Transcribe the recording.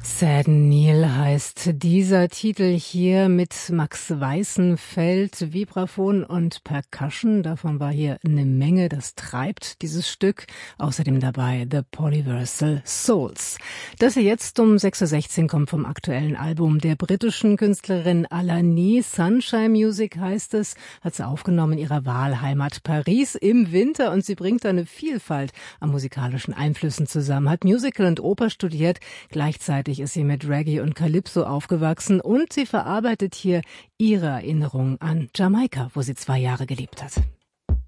Sad Neil heißt dieser Titel hier mit Max Weißenfeld, Vibraphon und Percussion. Davon war hier eine Menge, das treibt dieses Stück. Außerdem dabei The Polyversal Souls. Das hier jetzt um 6.16 Uhr kommt vom aktuellen Album der britischen Künstlerin Alani. Sunshine Music heißt es, hat sie aufgenommen in ihrer Wahlheimat Paris im Winter und sie bringt da eine Vielfalt an musikalischen Einflüssen zusammen, hat Musical und Oper studiert, gleichzeitig ist sie mit Reggae und Calypso aufgewachsen und sie verarbeitet hier ihre Erinnerung an Jamaika, wo sie 2 Jahre gelebt hat.